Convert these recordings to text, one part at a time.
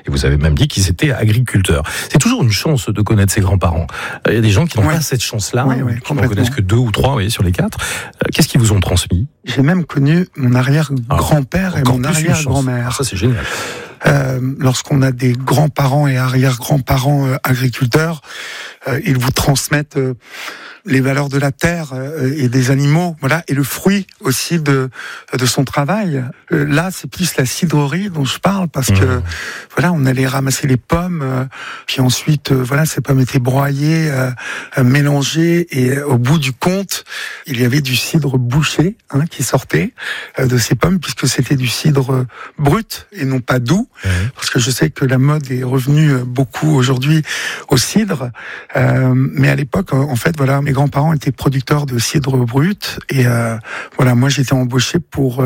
Et vous avez même dit qu'ils étaient agriculteurs. C'est toujours une chance de connaître ses grands-parents. Il y a des gens qui n'ont pas cette chance-là, qui n'en connaissent que 2 ou 3 sur les 4. Qu'est-ce qu'ils vous ont transmis ? J'ai même connu mon arrière-grand-père et mon arrière-grand-mère. Ça, c'est génial. Lorsqu'on a des grands-parents et arrière-grands-parents agriculteurs, ils vous transmettent les valeurs de la terre et des animaux, voilà, et le fruit aussi de son travail. Là, c'est plus la cidrerie dont je parle, parce que voilà, on allait ramasser les pommes, puis ensuite, voilà, ces pommes étaient broyées, mélangées, et au bout du compte, il y avait du cidre bouché qui sortait de ces pommes, puisque c'était du cidre brut et non pas doux, parce que je sais que la mode est revenue beaucoup aujourd'hui au cidre, mais à l'époque, en fait, voilà, mes grands-parents étaient producteurs de cidre brut, et voilà, moi j'étais embauché pour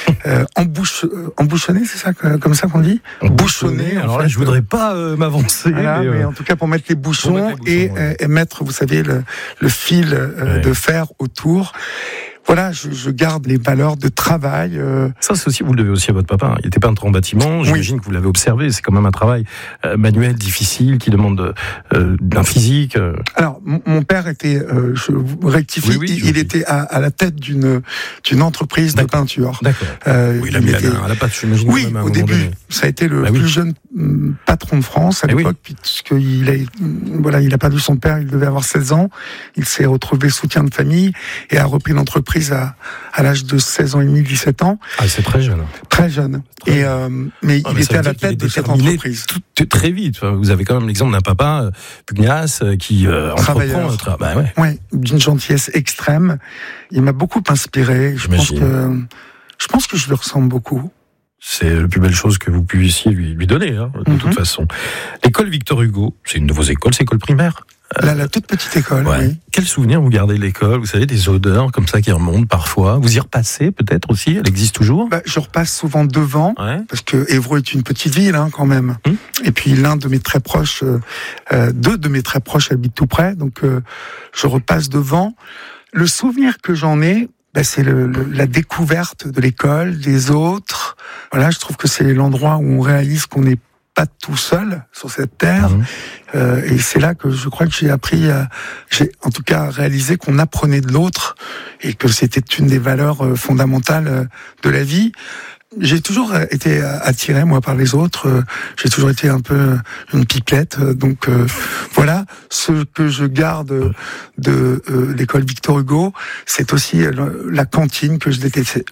embouchonner, c'est ça, comme ça qu'on dit, bouchonner. Alors là, je voudrais pas m'avancer, voilà, mais en tout cas pour mettre les bouchons, et mettre, vous savez, le fil de fer autour. Voilà, je garde les valeurs de travail. Ça, c'est aussi, vous le devez aussi à votre papa. Il était peintre en bâtiment. J'imagine que vous l'avez observé. C'est quand même un travail manuel, difficile, qui demande d'un physique. Alors, mon père était, je rectifie, il était à la tête d'une entreprise de peinture. D'accord. Il a mis à la patte, j'imagine. Oui, au début, ça a été le plus jeune patron de France à l'époque, puisqu'il il a perdu son père, il devait avoir 16 ans. Il s'est retrouvé soutien de famille et a repris l'entreprise à l'âge de 16 ans et demi, 17 ans. Ah, c'est très jeune. Très jeune. Mais il était à la tête de cette entreprise. Très vite. Vous avez quand même l'exemple d'un papa pugnace qui entreprend. Oui, d'une gentillesse extrême. Il m'a beaucoup inspiré. Je pense que je lui ressemble beaucoup. C'est la plus belle chose que vous puissiez lui donner, de toute façon. L'école Victor Hugo, c'est une de vos écoles, c'est école primaire. La toute petite école, oui. Quel souvenir vous gardez de l'école ? Vous savez, des odeurs comme ça qui remontent parfois. Vous y repassez peut-être aussi ? Elle existe toujours ? Je repasse souvent devant, parce que Évreux est une petite ville quand même. Et puis l'un de mes très proches, 2 de mes très proches habitent tout près, donc je repasse devant. Le souvenir que j'en ai, c'est la découverte de l'école, des autres. Voilà, je trouve que c'est l'endroit où on réalise qu'on n'est pas tout seul sur cette terre. Et c'est là que je crois que j'ai en tout cas réalisé qu'on apprenait de l'autre et que c'était une des valeurs fondamentales de la vie. J'ai toujours été attiré, moi, par les autres. J'ai toujours été un peu une pipelette. Donc, voilà. Ce que je garde de l'école Victor Hugo, c'est aussi la cantine que je détestais.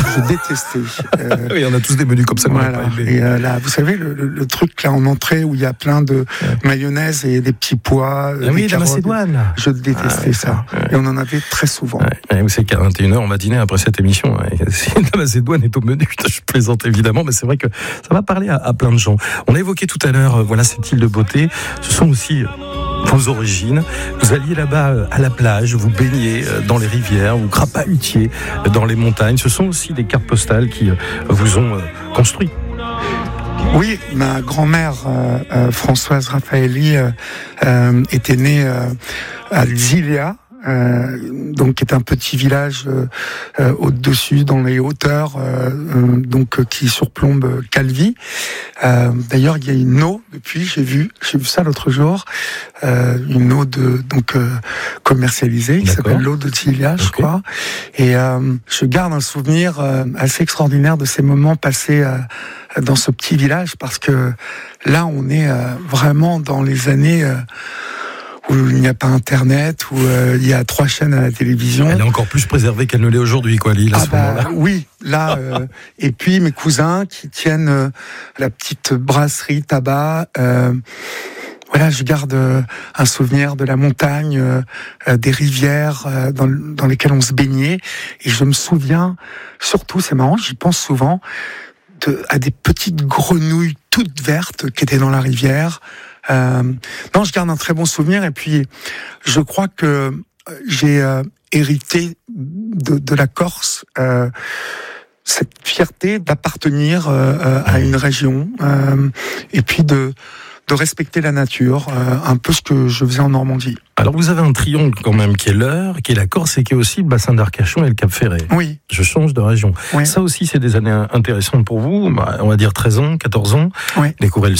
Oui, on a tous des menus comme ça. Voilà. Et là, vous savez, le truc là en entrée où il y a plein de mayonnaise et des petits pois. Oui, la Macédoine. Je détestais ça. Et on en avait très souvent. Vous savez qu'à 21h, on va dîner après cette émission. La Macédoine est au menu. Je plaisante évidemment, mais c'est vrai que ça va parler à plein de gens. On a évoqué tout à l'heure, cette île de beauté. Ce sont aussi vos origines. Vous alliez là-bas à la plage, vous baignez dans les rivières, vous crapahutiez dans les montagnes. Ce sont aussi des cartes postales qui vous ont construit. Oui, ma grand-mère Françoise Raffaelli était née à Zilia. Donc qui est un petit village au-dessus dans les hauteurs, qui surplombe Calvi. D'ailleurs, il y a une eau depuis. J'ai vu ça l'autre jour, une eau commercialisée qui s'appelle l'eau de Zilia, je crois. Et je garde un souvenir assez extraordinaire de ces moments passés dans ce petit village, parce que là, on est vraiment dans les années où il n'y a pas Internet, où il y a 3 chaînes à la télévision. Elle est encore plus préservée qu'elle ne l'est aujourd'hui, l'île, à ce moment-là. Oui, là. Et puis mes cousins qui tiennent la petite brasserie tabac. Voilà, je garde un souvenir de la montagne, des rivières dans lesquelles on se baignait. Et je me souviens, surtout, c'est marrant, j'y pense souvent, à des petites grenouilles toutes vertes qui étaient dans la rivière. Non, je garde un très bon souvenir, et puis je crois que j'ai hérité de la Corse cette fierté d'appartenir à une région, et puis de respecter la nature, un peu ce que je faisais en Normandie. Alors vous avez un triangle quand même qui est l'Eure, qui est la Corse et qui est aussi le bassin d'Arcachon et le Cap Ferret. Oui. Je change de région. Oui. Ça aussi, c'est des années intéressantes pour vous, on va dire 13 ans, 14 ans. Oui. Découvrez le